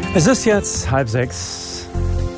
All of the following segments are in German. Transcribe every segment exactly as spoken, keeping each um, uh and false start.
Es ist jetzt halb sechs.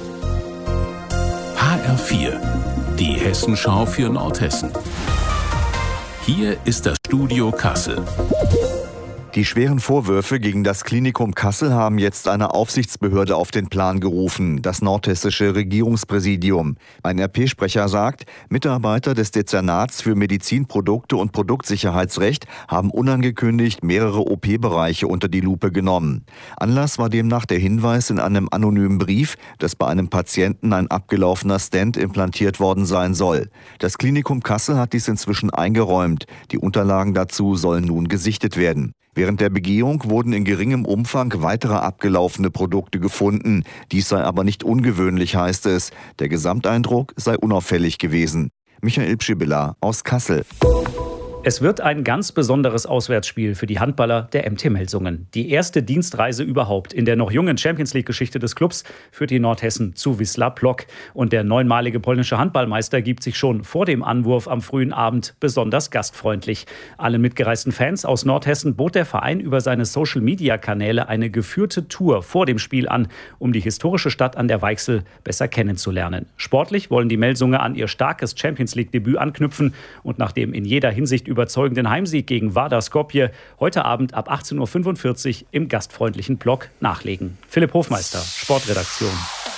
H R vier, die Hessenschau für Nordhessen. Hier ist das Studio Kassel. Die schweren Vorwürfe gegen das Klinikum Kassel haben jetzt eine Aufsichtsbehörde auf den Plan gerufen, das nordhessische Regierungspräsidium. Ein R P-Sprecher sagt, Mitarbeiter des Dezernats für Medizinprodukte und Produktsicherheitsrecht haben unangekündigt mehrere O P-Bereiche unter die Lupe genommen. Anlass war demnach der Hinweis in einem anonymen Brief, dass bei einem Patienten ein abgelaufener Stent implantiert worden sein soll. Das Klinikum Kassel hat dies inzwischen eingeräumt. Die Unterlagen dazu sollen nun gesichtet werden. Während der Begehung wurden in geringem Umfang weitere abgelaufene Produkte gefunden. Dies sei aber nicht ungewöhnlich, heißt es. Der Gesamteindruck sei unauffällig gewesen. Michael Pschibilla aus Kassel. Es wird ein ganz besonderes Auswärtsspiel für die Handballer der M T Melsungen. Die erste Dienstreise überhaupt in der noch jungen Champions-League-Geschichte des Clubs führt die Nordhessen zu Wisła Płock. Und der neunmalige polnische Handballmeister gibt sich schon vor dem Anwurf am frühen Abend besonders gastfreundlich. Allen mitgereisten Fans aus Nordhessen bot der Verein über seine Social-Media-Kanäle eine geführte Tour vor dem Spiel an, um die historische Stadt an der Weichsel besser kennenzulernen. Sportlich wollen die Melsunger an ihr starkes Champions-League-Debüt anknüpfen und nach dem in jeder Hinsicht überzeugenden Heimsieg gegen Vardar Skopje heute Abend ab achtzehn Uhr fünfundvierzig im gastfreundlichen Block nachlegen. Philipp Hofmeister, Sportredaktion.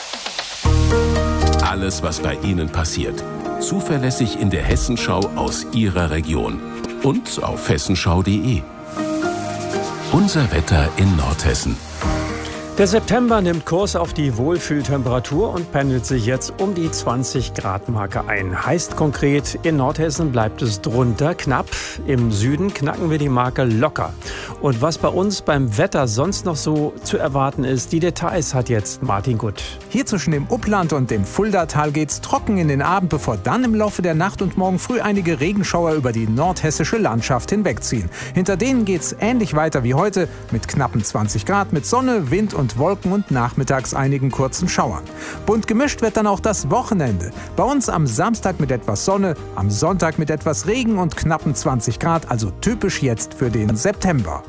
Alles, was bei Ihnen passiert, zuverlässig in der Hessenschau aus Ihrer Region und auf hessenschau punkt de. Unser Wetter in Nordhessen. Der September nimmt Kurs auf die Wohlfühltemperatur und pendelt sich jetzt um die zwanzig Grad Marke ein. Heißt konkret, in Nordhessen bleibt es drunter knapp. Im Süden knacken wir die Marke locker. Und was bei uns beim Wetter sonst noch so zu erwarten ist, die Details hat jetzt Martin Gutt. Hier zwischen dem Uppland und dem Fuldatal geht's trocken in den Abend, bevor dann im Laufe der Nacht und morgen früh einige Regenschauer über die nordhessische Landschaft hinwegziehen. Hinter denen geht's ähnlich weiter wie heute mit knappen zwanzig Grad, mit Sonne, Wind und Wolken und nachmittags einigen kurzen Schauern. Bunt gemischt wird dann auch das Wochenende. Bei uns am Samstag mit etwas Sonne, am Sonntag mit etwas Regen und knappen zwanzig Grad, also typisch jetzt für den September.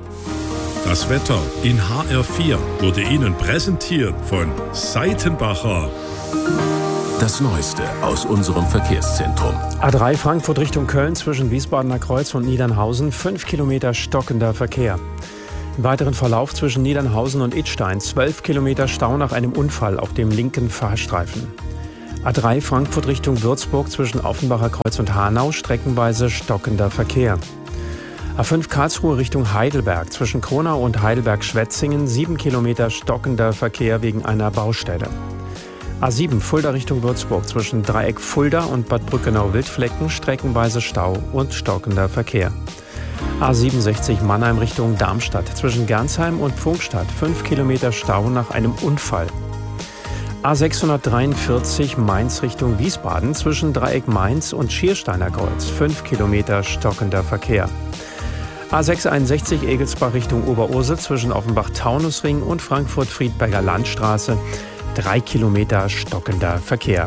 Das Wetter in H R vier wurde Ihnen präsentiert von Seitenbacher. Das Neueste aus unserem Verkehrszentrum. A drei Frankfurt Richtung Köln zwischen Wiesbadener Kreuz und Niedernhausen, fünf Kilometer stockender Verkehr. Im weiteren Verlauf zwischen Niedernhausen und Idstein zwölf Kilometer Stau nach einem Unfall auf dem linken Fahrstreifen. A drei Frankfurt Richtung Würzburg zwischen Offenbacher Kreuz und Hanau streckenweise stockender Verkehr. A fünf Karlsruhe Richtung Heidelberg zwischen Kronau und Heidelberg-Schwetzingen sieben Kilometer stockender Verkehr wegen einer Baustelle. A sieben Fulda Richtung Würzburg zwischen Dreieck Fulda und Bad Brückenau-Wildflecken streckenweise Stau und stockender Verkehr. A siebenundsechzig Mannheim Richtung Darmstadt zwischen Gernsheim und Pfungstadt fünf Kilometer Stau nach einem Unfall. A sechshundertdreiundvierzig Mainz Richtung Wiesbaden zwischen Dreieck Mainz und Schiersteiner Kreuz fünf Kilometer stockender Verkehr. A sechshunderteinundsechzig Egelsbach Richtung Oberursel zwischen Offenbach-Taunusring und Frankfurt-Friedberger Landstraße drei Kilometer stockender Verkehr.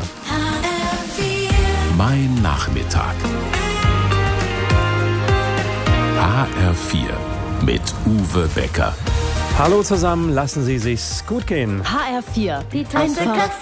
Mein Nachmittag. H R vier mit Uwe Becker. Hallo zusammen, lassen Sie sich's gut gehen. H R vier, die Tasse Kaffee.